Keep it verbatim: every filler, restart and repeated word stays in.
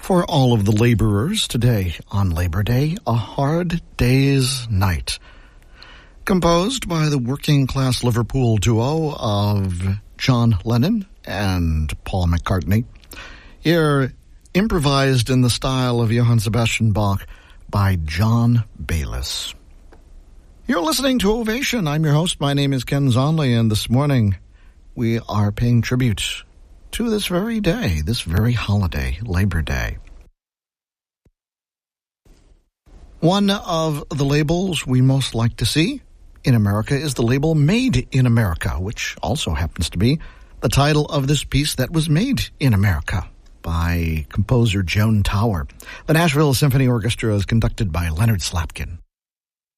For all of the laborers today on Labor Day, A Hard Day's Night. Composed by the working-class Liverpool duo of John Lennon and Paul McCartney. Here, improvised in the style of Johann Sebastian Bach by John Bayliss. You're listening to Ovation. I'm your host. My name is Ken Zonley, and this morning we are paying tribute to this very day, this very holiday, Labor Day. One of the labels we most like to see in America is the label Made in America, which also happens to be the title of this piece that was made in America by composer Joan Tower. The Nashville Symphony Orchestra is conducted by Leonard Slapkin.